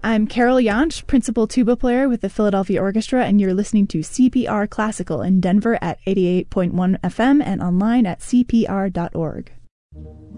I'm Carol Jansch, principal tuba player with the Philadelphia Orchestra, and you're listening to CPR Classical in Denver at 88.1 FM and online at cpr.org.